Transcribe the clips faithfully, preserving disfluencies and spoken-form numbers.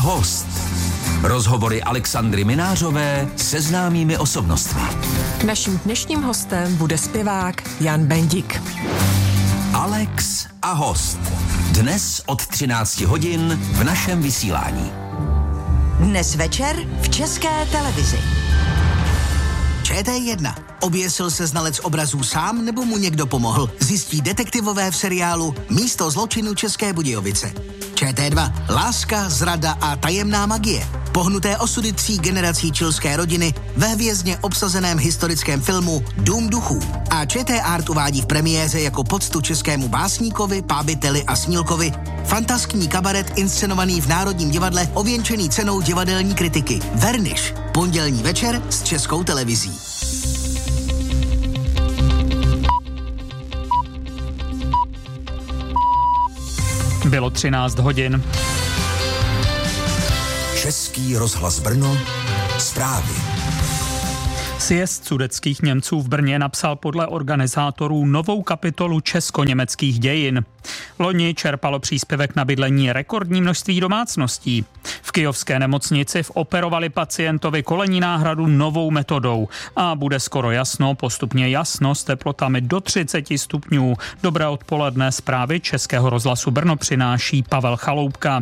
host. Rozhovory Alexandry Minářové se známými osobnostmi. Naším dnešním hostem bude zpěvák Jan Bendik. Alex a host. Dnes od třinácti hodin v našem vysílání. Dnes večer v České televizi. Č T jedna. Oběsil se znalec obrazů sám, nebo mu někdo pomohl? Zjistí detektivové v seriálu Místo zločinu České Budějovice. Č T dva. Láska, zrada a tajemná magie. Pohnuté osudy tří generací chilské rodiny ve hvězdně obsazeném historickém filmu Dům duchů. A Č T Art uvádí v premiéře jako poctu českému básníkovi, pábiteli a snílkovi fantaskní kabaret inscenovaný v Národním divadle, ověnčený cenou divadelní kritiky Verniš. Pondělní večer s Českou televizí. Bylo třináct hodin. Český rozhlas Brno, zprávy. Sjezd sudetských Němců v Brně napsal podle organizátorů novou kapitolu česko-německých dějin. Loni čerpalo příspěvek na bydlení rekordní množství domácností. V kyjovské nemocnici operovali pacientovi kolenní náhradu novou metodou a bude skoro jasno, postupně jasno s teplotami do třicet stupňů. Dobré odpoledne, zprávy Českého rozhlasu Brno přináší Pavel Chaloupka.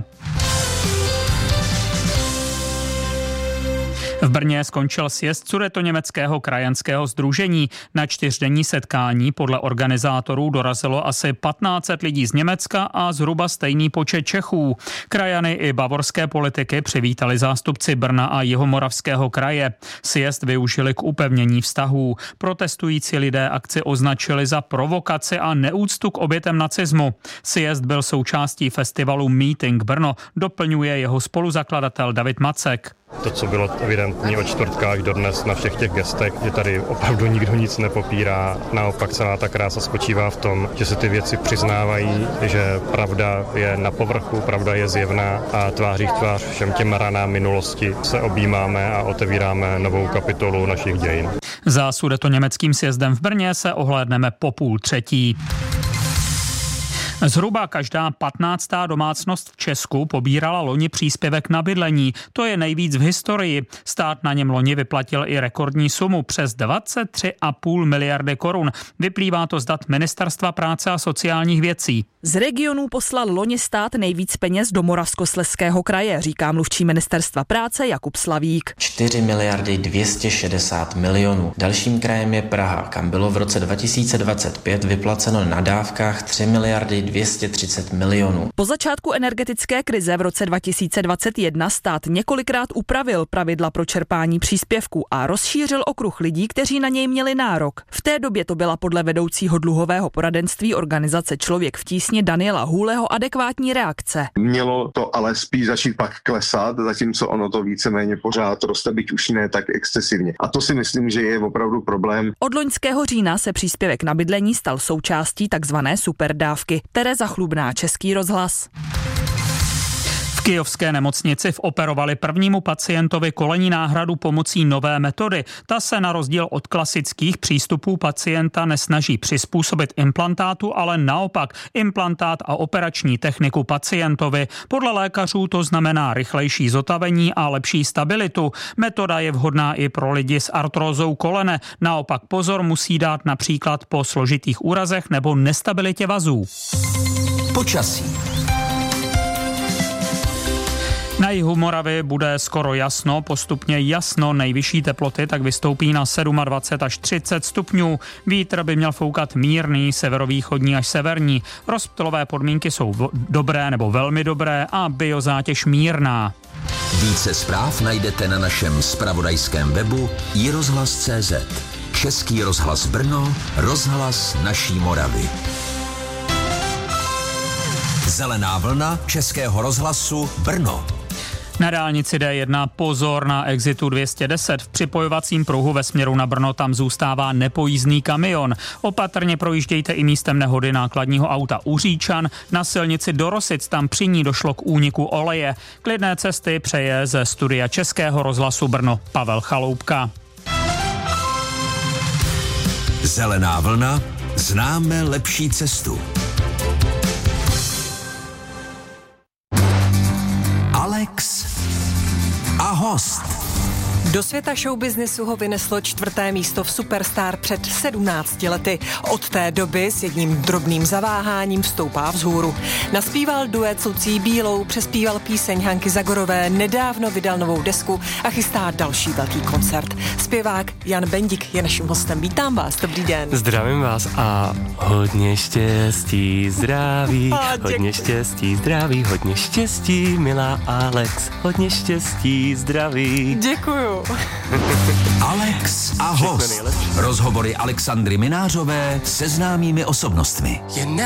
V Brně skončil sjezd sudetoněmeckého krajanského sdružení. Na čtyřdenní setkání podle organizátorů dorazilo asi patnáct set lidí z Německa a zhruba stejný počet Čechů. Krajany i bavorské politiky přivítali zástupci Brna a Jihomoravského kraje. Sjezd využili k upevnění vztahů. Protestující lidé akci označili za provokaci a neúctu k obětem nacismu. Sjezd byl součástí festivalu Meeting Brno, doplňuje jeho spoluzakladatel David Macek. To, co bylo evidentní od čtvrtka do dnes na všech těch gestech, že tady opravdu nikdo nic nepopírá. Naopak celá ta krása spočívá v tom, že se ty věci přiznávají, že pravda je na povrchu, pravda je zjevná a tváří v tvář všem těm ranám minulosti se objímáme a otevíráme novou kapitolu našich dějin. Za sudetoněmeckým sjezdem v Brně se ohlédneme po půl třetí. Zhruba každá patnáctá domácnost v Česku pobírala loni příspěvek na bydlení. To je nejvíc v historii. Stát na něm loni vyplatil i rekordní sumu přes dvacet tři a půl miliardy korun. Vyplývá to z dat Ministerstva práce a sociálních věcí. Z regionů poslal loni stát nejvíc peněz do Moravskoslezského kraje, říká mluvčí Ministerstva práce Jakub Slavík. čtyři miliardy dvě stě šedesát milionů. Dalším krajem je Praha, kam bylo v roce dva tisíce dvacet pět vyplaceno na dávkách tři miliardy dvě stě třicet milionů. Po začátku energetické krize v roce dva tisíce dvacet jedna stát několikrát upravil pravidla pro čerpání příspěvků a rozšířil okruh lidí, kteří na něj měli nárok. V té době to byla podle vedoucího dluhového poradenství organizace Člověk v tísni Daniela Hůleho adekvátní reakce. Mělo to ale spíš začít pak klesat, zatímco ono to víceméně pořád roste, byť už ne tak excesivně. A to si myslím, že je opravdu problém. Od loňského října se příspěvek na bydlení stal součástí takzvané superdávky. Tereza Chlubná, Český rozhlas. V kyjovské nemocnici operovali prvnímu pacientovi kolenní náhradu pomocí nové metody. Ta se na rozdíl od klasických přístupů pacienta nesnaží přizpůsobit implantátu, ale naopak implantát a operační techniku pacientovi. Podle lékařů to znamená rychlejší zotavení a lepší stabilitu. Metoda je vhodná i pro lidi s artrózou kolene. Naopak pozor musí dát například po složitých úrazech nebo nestabilitě vazů. Počasí. Na jihu Moravy bude skoro jasno, postupně jasno, nejvyšší teploty tak vystoupí na dvacet sedm až třicet stupňů. Vítr by měl foukat mírný, severovýchodní až severní. Rozptylové podmínky jsou dobré nebo velmi dobré a biozátěž mírná. Více zpráv najdete na našem zpravodajském webu i rozhlas tečka cé zet. Český rozhlas Brno, rozhlas naší Moravy. Zelená vlna Českého rozhlasu Brno. Na dálnici D jedna pozor na exitu dvě stě deset. V připojovacím pruhu ve směru na Brno tam zůstává nepojízdný kamion. Opatrně projíždějte i místem nehody nákladního auta u Říčan. Na silnici do Rosic tam při ní došlo k úniku oleje. Klidné cesty přeje ze studia Českého rozhlasu Brno Pavel Chaloupka. Zelená vlna. Známe lepší cestu. Alex a host. Do světa showbiznesu ho vyneslo čtvrté místo v Superstar před sedmnácti lety. Od té doby s jedním drobným zaváháním vstoupá vzhůru. Naspíval duet s Lucí Bílou, přespíval píseň Hanky Zagorové, nedávno vydal novou desku a chystá další velký koncert. Zpěvák Jan Bendik je naším hostem. Vítám vás, dobrý den. Zdravím vás a hodně štěstí, zdraví, hodně štěstí, zdraví, hodně štěstí, milá Alex, hodně štěstí, zdraví. Děkuju. Alex a host. Rozhovory Alexandry Minářové se známými osobnostmi.